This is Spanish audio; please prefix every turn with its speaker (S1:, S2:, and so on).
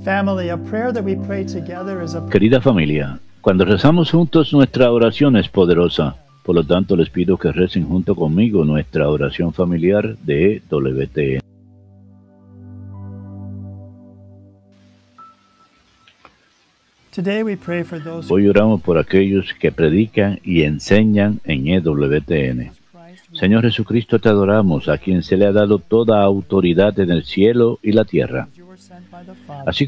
S1: Family, a prayer that we pray together is a
S2: Querida familia, cuando rezamos juntos nuestra oración es poderosa. Por lo tanto, les pido que recen junto conmigo nuestra oración familiar de EWTN.
S1: Today we pray for those
S2: Hoy oramos por aquellos que predican y enseñan en EWTN. Señor Jesucristo, te adoramos, a quien se le ha dado toda autoridad en el cielo y la tierra.
S1: who were sent by the Father.
S2: Así